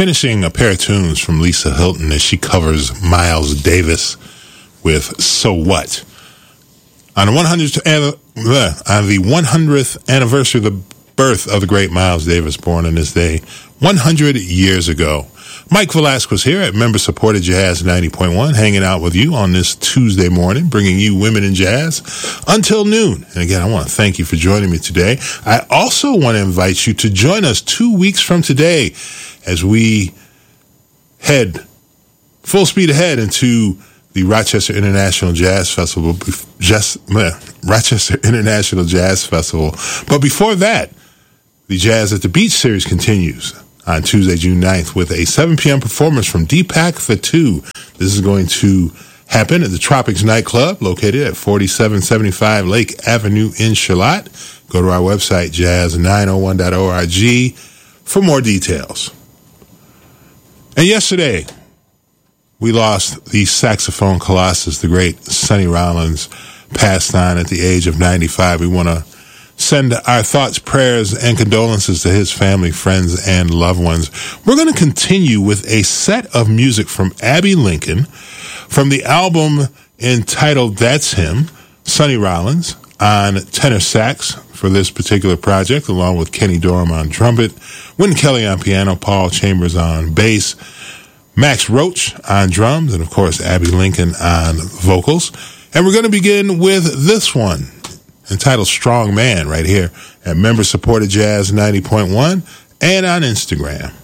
finishing a pair of tunes from Lisa Hilton as she covers Miles Davis with So What. On the 100th anniversary of the birth of the great Miles Davis, born on this day 100 years ago. Mike Velasquez here at member-supported Jazz 90.1, hanging out with you on this Tuesday morning, bringing you Women in Jazz until noon. And again, I want to thank you for joining me today. I also want to invite you to join us 2 weeks from today as we head full speed ahead into the Rochester International Jazz Festival. Rochester International Jazz Festival. But before that, the Jazz at the Beach series continues on Tuesday, June 9th, with a 7 p.m. performance from Deepak Fatu. This is going to happen at the Tropics Nightclub, located at 4775 Lake Avenue in Charlotte. Go to our website, jazz901.org, for more details. And yesterday, we lost the saxophone colossus, the great Sonny Rollins, passed on at the age of 95. We want to send our thoughts, prayers, and condolences to his family, friends, and loved ones. We're going to continue with a set of music from Abbey Lincoln from the album entitled That's Him, Sonny Rollins on tenor sax for this particular project, along with Kenny Dorham on trumpet, Wynton Kelly on piano, Paul Chambers on bass, Max Roach on drums, and of course Abbey Lincoln on vocals. And we're going to begin with this one, entitled Strong Man, right here at member-supported Jazz 90.1 and on Instagram.